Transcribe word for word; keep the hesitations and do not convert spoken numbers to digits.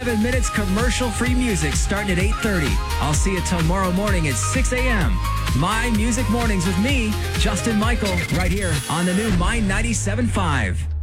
seven minutes commercial-free music starting at eight thirty. I'll see you tomorrow morning at six a.m. My Music Mornings with me, Justin Michael, right here on the new My ninety-seven point five.